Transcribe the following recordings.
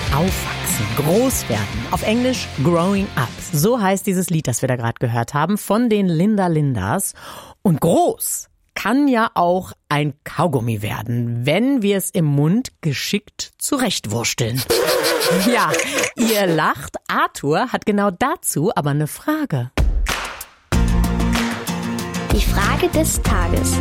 Aufwachsen, groß werden. Auf Englisch Growing Up. So heißt dieses Lied, das wir da gerade gehört haben, von den Linda Lindas. Und groß kann ja auch ein Kaugummi werden, wenn wir es im Mund geschickt zurechtwursteln. Ja, ihr lacht. Arthur hat genau dazu aber eine Frage. Die Frage des Tages.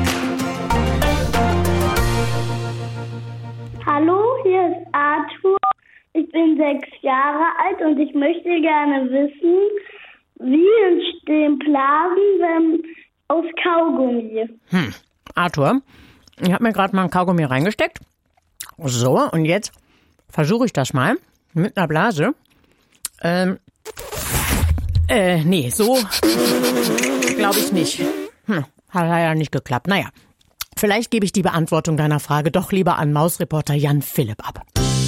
Hallo, hier ist Arthur. Ich bin 6 Jahre alt und ich möchte gerne wissen, wie entstehen Blasen aus Kaugummi? Arthur, ich habe mir gerade mal ein Kaugummi reingesteckt. So, und jetzt versuche ich das mal mit einer Blase. Nee, so glaube ich nicht. Hat leider nicht geklappt. Naja, vielleicht gebe ich die Beantwortung deiner Frage doch lieber an Mausreporter Jan Philipp ab.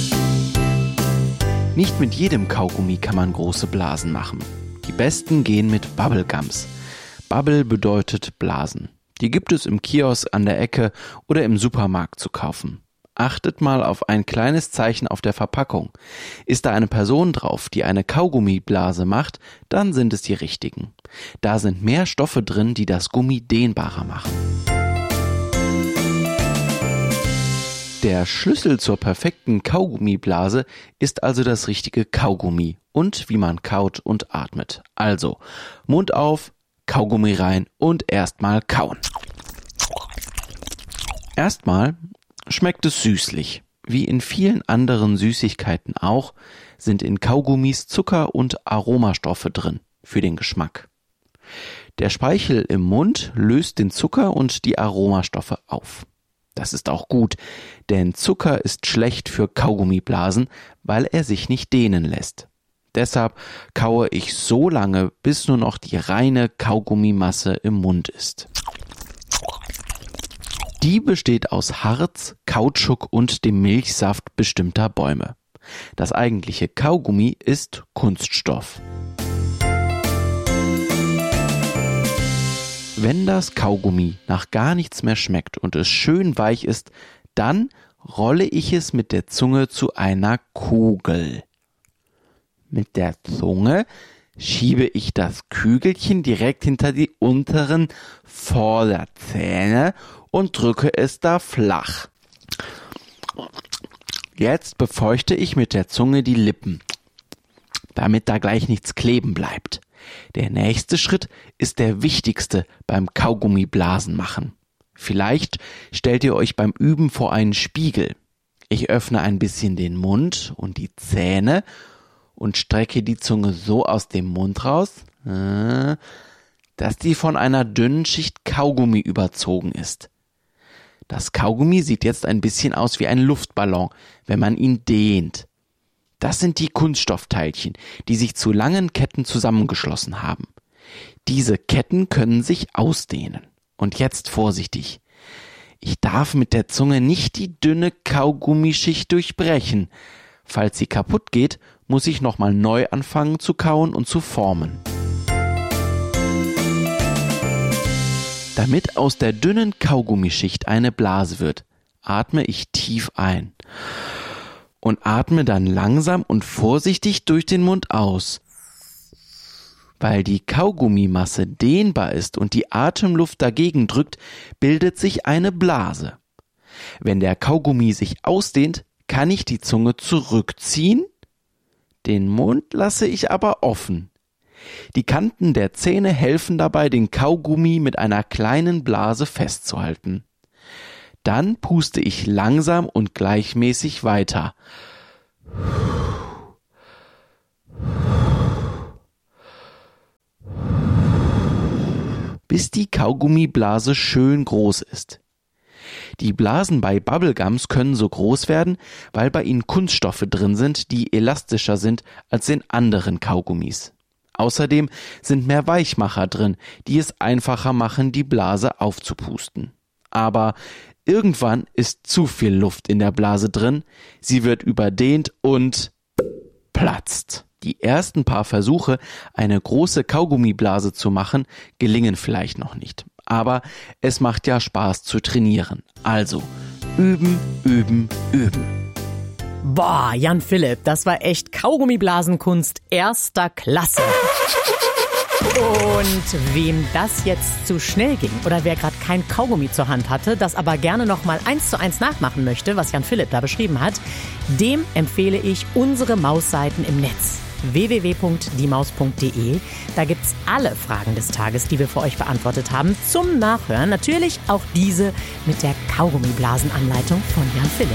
Nicht mit jedem Kaugummi kann man große Blasen machen. Die besten gehen mit Bubblegums. Bubble bedeutet Blasen. Die gibt es im Kiosk an der Ecke oder im Supermarkt zu kaufen. Achtet mal auf ein kleines Zeichen auf der Verpackung. Ist da eine Person drauf, die eine Kaugummiblase macht, dann sind es die richtigen. Da sind mehr Stoffe drin, die das Gummi dehnbarer machen. Der Schlüssel zur perfekten Kaugummiblase ist also das richtige Kaugummi und wie man kaut und atmet. Also Mund auf, Kaugummi rein und erstmal kauen. Erstmal schmeckt es süßlich. Wie in vielen anderen Süßigkeiten auch, sind in Kaugummis Zucker und Aromastoffe drin für den Geschmack. Der Speichel im Mund löst den Zucker und die Aromastoffe auf. Das ist auch gut, denn Zucker ist schlecht für Kaugummiblasen, weil er sich nicht dehnen lässt. Deshalb kaue ich so lange, bis nur noch die reine Kaugummimasse im Mund ist. Die besteht aus Harz, Kautschuk und dem Milchsaft bestimmter Bäume. Das eigentliche Kaugummi ist Kunststoff. Wenn das Kaugummi nach gar nichts mehr schmeckt und es schön weich ist, dann rolle ich es mit der Zunge zu einer Kugel. Mit der Zunge schiebe ich das Kügelchen direkt hinter die unteren Vorderzähne und drücke es da flach. Jetzt befeuchte ich mit der Zunge die Lippen, damit da gleich nichts kleben bleibt. Der nächste Schritt ist der wichtigste beim Kaugummiblasen machen. Vielleicht stellt ihr euch beim Üben vor einen Spiegel. Ich öffne ein bisschen den Mund und die Zähne und strecke die Zunge so aus dem Mund raus, dass die von einer dünnen Schicht Kaugummi überzogen ist. Das Kaugummi sieht jetzt ein bisschen aus wie ein Luftballon, wenn man ihn dehnt. Das sind die Kunststoffteilchen, die sich zu langen Ketten zusammengeschlossen haben. Diese Ketten können sich ausdehnen. Und jetzt vorsichtig. Ich darf mit der Zunge nicht die dünne Kaugummischicht durchbrechen. Falls sie kaputt geht, muss ich nochmal neu anfangen zu kauen und zu formen. Damit aus der dünnen Kaugummischicht eine Blase wird, atme ich tief ein. Und atme dann langsam und vorsichtig durch den Mund aus. Weil die Kaugummimasse dehnbar ist und die Atemluft dagegen drückt, bildet sich eine Blase. Wenn der Kaugummi sich ausdehnt, kann ich die Zunge zurückziehen, den Mund lasse ich aber offen. Die Kanten der Zähne helfen dabei, den Kaugummi mit einer kleinen Blase festzuhalten. Dann puste ich langsam und gleichmäßig weiter. Bis die Kaugummiblase schön groß ist. Die Blasen bei Bubblegums können so groß werden, weil bei ihnen Kunststoffe drin sind, die elastischer sind als in anderen Kaugummis. Außerdem sind mehr Weichmacher drin, die es einfacher machen, die Blase aufzupusten. Aber irgendwann ist zu viel Luft in der Blase drin, sie wird überdehnt und platzt. Die ersten paar Versuche, eine große Kaugummiblase zu machen, gelingen vielleicht noch nicht. Aber es macht ja Spaß zu trainieren. Also, üben, üben, üben. Boah, Jan Philipp, das war echt Kaugummiblasenkunst erster Klasse. Und wem das jetzt zu schnell ging oder wer gerade kein Kaugummi zur Hand hatte, das aber gerne nochmal 1:1 nachmachen möchte, was Jan Philipp da beschrieben hat, dem empfehle ich unsere Mausseiten im Netz. www.diemaus.de. Da gibt's alle Fragen des Tages, die wir für euch beantwortet haben, zum Nachhören. Natürlich auch diese mit der Kaugummiblasenanleitung von Jan Philipp.